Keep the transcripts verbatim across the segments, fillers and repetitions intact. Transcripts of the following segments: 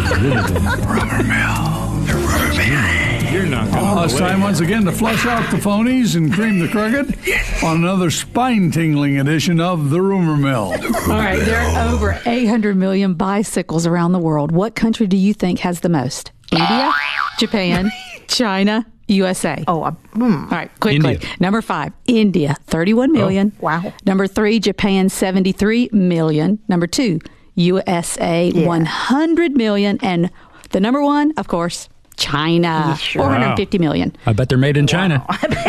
Rumor mill. The rumor mill. You're not going Oh, it's time once again to flush out the phonies and cream the crooked on another spine-tingling edition of The Rumor Mill. All right, there are over eight hundred million bicycles around the world. What country do you think has the most? India, Japan, China, U S A. Oh, uh, hmm. All right, quickly. India. Number five, India, thirty-one million. Oh, wow. Number three, Japan, seventy-three million. Number two, U S A, Yeah. one hundred million. And the number one, of course, China, sure. four hundred fifty million. I bet they're made in China.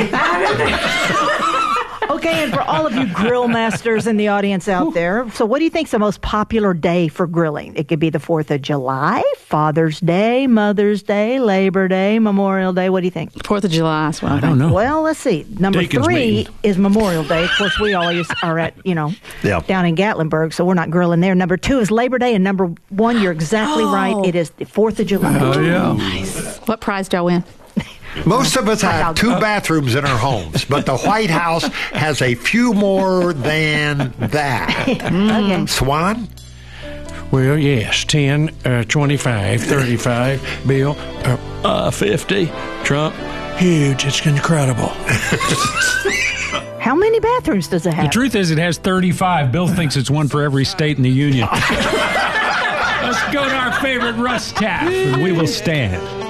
Okay, and for all of you grill masters in the audience out there, so what do you think's the most popular day for grilling? It could be the fourth of July, Father's Day, Mother's Day, Labor Day, Memorial Day. What do you think? fourth of July is one. I don't know. Well, let's see. Number Deacon's three meeting. is Memorial Day. Of course, we always are at, you know, Yeah. down in Gatlinburg, so we're not grilling there. Number two is Labor Day, and number one, you're exactly Oh. right. It is the fourth of July. Oh, yeah. What prize do I win? Most of us have two bathrooms in our homes, but the White House has a few more than that. Okay. Swan? Well, yes, ten, uh, twenty-five, thirty-five, Bill, uh, uh, fifty, Trump, huge, it's incredible. How many bathrooms does it The have? truth is, it has thirty-five. Bill thinks it's one for every state in the union. Let's go to our favorite Russ Taff, and we will stand.